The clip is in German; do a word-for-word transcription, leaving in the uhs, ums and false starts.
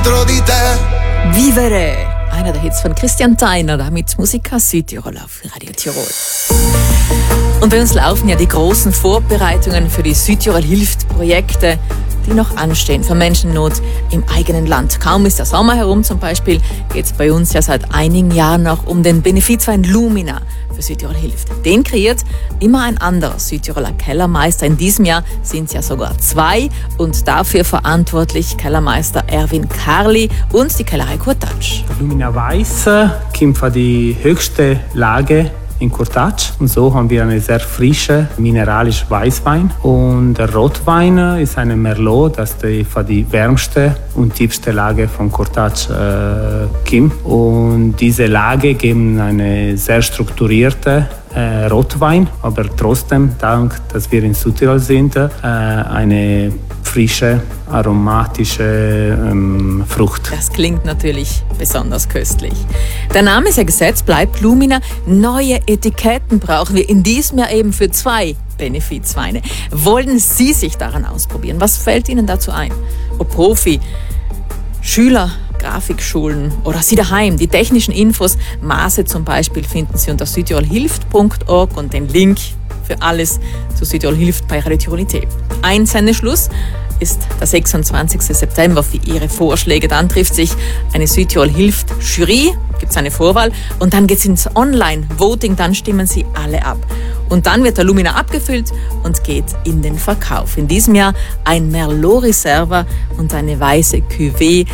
dentro di te. Vivere, einer der Hits von Christian Theiner, damit Musica Südtirol auf Radio Tirol. Und bei uns laufen ja die großen Vorbereitungen für die Südtirol hilft Projekte, die noch anstehen für Menschen in Not im eigenen Land. Kaum ist der Sommer herum zum Beispiel, geht es bei uns ja seit einigen Jahren noch um den Benefizverein Lumina für Südtirol hilft. Den kreiert immer ein anderer Südtiroler Kellermeister. In diesem Jahr sind es ja sogar zwei und dafür verantwortlich Kellermeister Erwin Karli und die Kellerei Kurtatsch. Lumina Weiss kommt von der höchsten Lage in Kurtatsch und so haben wir eine sehr frische mineralische Weißwein und der Rotwein ist eine Merlot, das die von der wärmsten und tiefsten Lage von Kurtatsch äh, kommt und diese Lage geben eine sehr strukturierte äh, Rotwein, aber trotzdem, dank, dass wir in Südtirol sind, äh, eine frische, aromatische ähm, Frucht. Das klingt natürlich besonders köstlich. Der Name ist ja gesetzt, bleibt Lumina. Neue Etiketten brauchen wir in diesem Jahr eben für zwei Benefizweine. Wollen Sie sich daran ausprobieren? Was fällt Ihnen dazu ein? Ob Profi, Schüler, Grafikschulen oder Sie daheim. Die technischen Infos, Maße zum Beispiel, finden Sie unter südtirolhilft punkt org und den Link für alles zu Südtirol hilft bei Radio Tirol. Ein Sendeschluss ist der sechsundzwanzigsten September für Ihre Vorschläge. Dann trifft sich eine Südtirol hilft Jury, gibt es eine Vorwahl und dann geht es ins Online-Voting, dann stimmen Sie alle ab. Und dann wird der Lumina abgefüllt und geht in den Verkauf. In diesem Jahr ein Merlot Reserva und eine weiße Cuvée